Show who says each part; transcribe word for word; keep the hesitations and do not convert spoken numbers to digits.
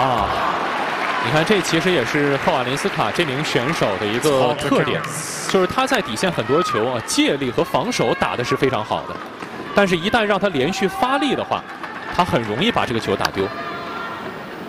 Speaker 1: 啊，你看，这其实也是赫瓦林斯卡这名选手的一个特点，就是他在底线很多球啊，借力和防守打的是非常好的，但是一旦让他连续发力的话，他很容易把这个球打丢。